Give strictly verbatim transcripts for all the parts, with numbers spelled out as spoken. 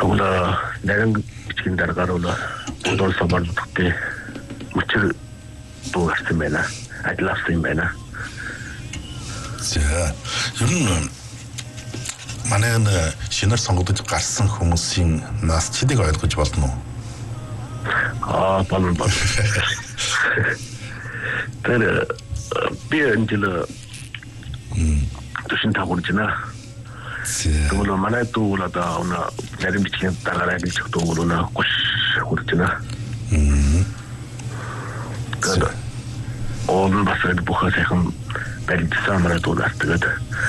Тогла нарийн бичгийн дараагаар бол бодол самбартай мөчр дуу гарсан байна. Ажилласан байна. За, ер нь манай шинээр сонгогдож гарсан хүмүүсийн нас чидийг ойлгож болно уу? Аа, болно болно. Тэр би энэ төшин тагуулжна. Тэгвэл манай дүү л одоо өнө нарийн бичгийн дараагаар ажиллах дүү бол өнө гош хүрчнэ. Тэгээд он басрад бухаа сайхан барилдсан манай дүү нартгээд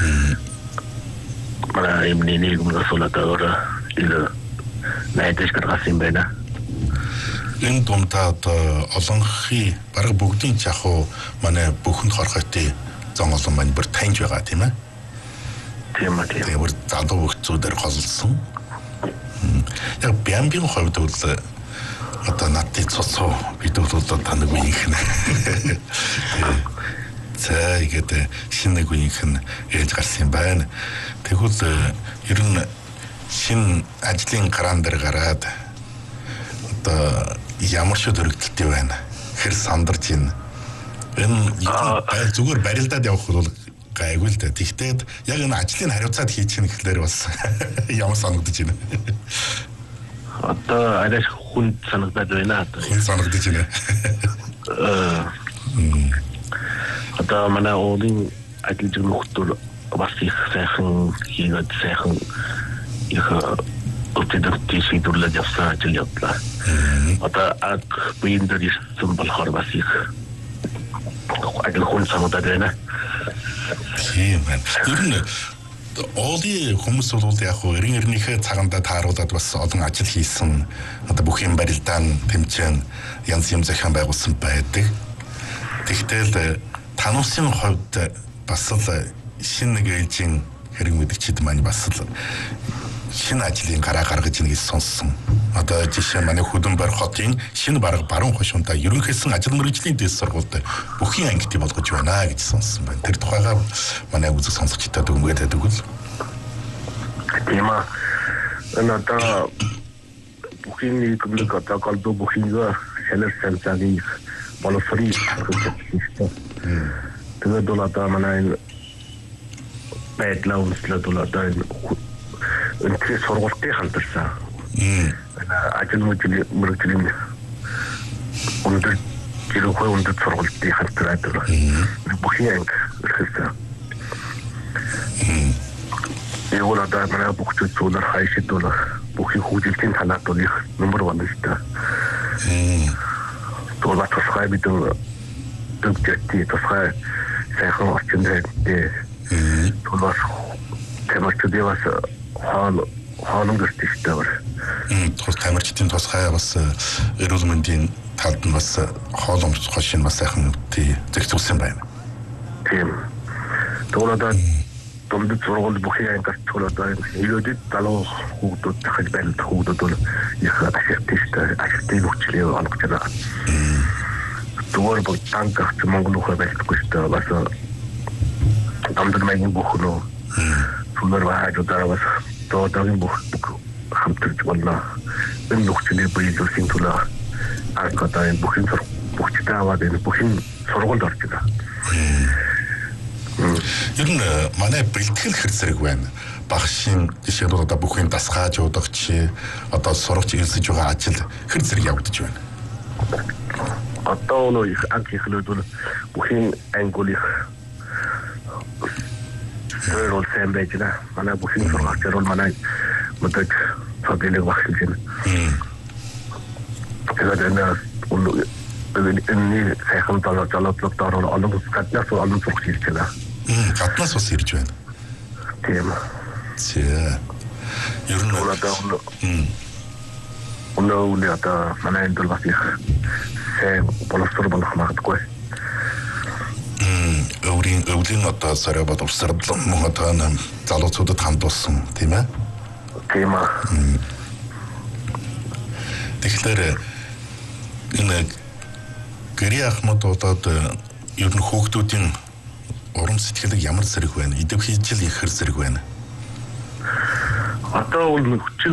манай эмний нэг юм асуулаад ил найдаж гаргасан юм байна. Энэ думтаа одоо олонхи бараг бүгдийн жахуу манай бүхэнд хорхойтой зон олон маань бүр таньж байгаа тийм ээ. Тийм ээ. Тэгээ бүр залуу хөлцүүдээр холсон. Яг бямбийн хувьд бол одоо надад цоцоо бид бол таныг үеийнхэн. За игээд шинэ нэг үеийнхэн ээж гарсан юм байна. Тэгвэл ер нь шинэ ажлын гараан дээр гараад одоо ямар ч төрөлтөлтэй байна. Хэр сандарч байна. Энэ зүгээр барилдаад явах бол гайгүй л дээ. Тэгтээ яг энэ ажлын хариуцаад хийчих гэхлээр бас ямар санагдаж байна. Одоо арай хүн санагдаад байна. Хүн санагдаж байна. Одоо манай уулын ажиллаж байгаа хүмүүс бас их сайхан хийгээд сайхан их өтөдөд шийдвэрлэж явсан ажил явдлаа. Одоо аг биеийн дээр ирсэн болохоор бас их ажил хүн санагдаад байна. Тийм байна. Ер нь уулын хүмүүс бол яг хөө эрен эрнийхээ цагаандаа тааруулаад бас олон ажил хийсэн. Одоо бүх юм барилдаан тэмцээн янз юм захиан байгуулсан байдаг. Тэгтэл тануусын хувьд бас л шинэ нэг ээлжийн хэрэг мэдгчид маань бас л шинэ ажлын гараа гаргаж ийн гэж сонссон. Одоо жишээ нь манай Хөдөнбөр хотын шинэ бараг баруун хошуунтай ерөнхийдсөн ажил мэргэжлийн дэс сургуульд бүхий ангид болгож байна гэж сонссон байна. Тэр тухайга манай үзэг сонсогчдод өгмөгээд байдаг л. Тийм аа. Одоо бүхий нэг нэг одоо голдо бүхийгээ шалар санцагийн боловсрын хэрэгжүүлсэн. Тэгээд бол одоо манай байдлаа үнслээд бол одоо энэ сургуультай хамтарсан. Ажил мэргэжлийн өндөр жирхой өндөр сургуультай хамтраад бүхий анги ирсэн. Яг л одоо манай бүхчүүд зүйлэр хайшид бол бүхий хүүжилтийн танаад бол их номер байна шүү дээ. Тэгвэл тусгай бид өвчтэй тусгай сайхан орчин дээр тэгвэл тамирчдын бас хаал хаалн гэртэй шүү дээ. Тэгвэл тамирчдын тусгай бас эрүүл мэндийн талд нь бас хооломж хошин бас сайхан зэгцүүлсэн байна. Тийм. Тэгвэл одоо дундад сургууль бүхий ангиас тэгвэл одоо илүүдэд залуу хүүхдүүд дахиж байлдах хүүхдүүд бол их ашигтай шүү дээ. Ашигтай нөхцөлийг олгож байгаа. Зүгээр бол танк авч Монгол ухаа байлдахгүй шүү дээ. Бас дамдад маягийн бүхнөө түнэр бааж удаа бас доогийн бүх хамтарч болно. Энэ нөхцөлийг биелүүлсэн төлөө аркадаа энэ бүхэн бүхчтэй аваад энэ бүхэн сургуульд орж байгаа. Ер нь манай бэлтгэл хэр зэрэг байна. Багшийн жишээ нь одоо бүхэн дасгааж уудах чи одоо сурагч ирсэж байгаа ажил хэр зэрэг явагдаж байна. Одоо нөө их анх ихлүүд бол бүхэн англи өөр ол сайн байж байна. Манай бүхэн сургагч бол манай мөдөг цогцолыг багшилж байна. Тэгээд энэ энэ сайхан талаар залуудлууд орол олон гаднаас олон сурагч ирж байна. Гаднаас бас ирж байна. Тийм. Зэ. Ер нь одоо өнөө одоо манай энэ бас их сайн боловсрол болох магадгүй. Өврийн өвлийн одоо сарай боловсрол мөн одоо залуучуудад хандуулсан тийм ээ. Тийм аа. Тэгэхээр энэ Гэрээ Ахмад удаад ер нь хүүхдүүдийн урам сэтгэлийг ямар зэрэг байна? Идэвхжил их хэр зэрэг байна? Одоо бол хүчил